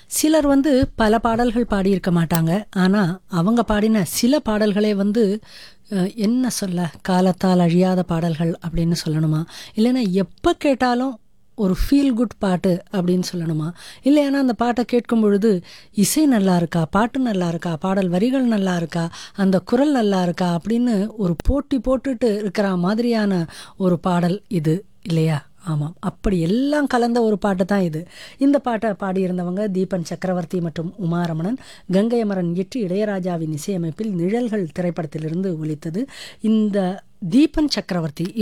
சிலர் வந்து பல பாடல்கள் பாடியிருக்க மாட்டாங்க. ஆனா, அவங்க பாடின சில பாடல்களே வந்து என்ன சொல்ல, காலத்தால் அழியாத பாடல்கள் அப்படின்னு சொல்லணுமா? இல்லைன்னா எப்ப கேட்டாலும் ஒரு ஃபீல் குட் பாட்டு அப்படின்னு சொல்லணுமா? இல்லைன்னா அந்த பாட்ட கேட்கும் பொழுது, இசை நல்லா இருக்கா? பாட்டு நல்லா இருக்கா? பாடல் வரிகள் நல்லா இருக்கா? அந்த குரல் நல்லா இருக்கா? அப்படின்னு ஒரு போட்டி போட்டுட்டு இருக்கிற மாதிரியான ஒரு பாடல் இது இல்லையா? ஆமாம். அப்படி எல்லாம் கலந்த ஒரு பாட்டு தான் இது. இந்த பாட்ட பாடியிருந்தவங்க தீபன் சக்கரவர்த்தி மற்றும் உமா ரமணன். கங்கை அமரன் இயற்றி இளையராஜாவின் இசையமைப்பில் நிழல்கள் திரைப்படத்திலிருந்து ஒலித்தது. இந்த தீபன் சக்கரவர்த்தி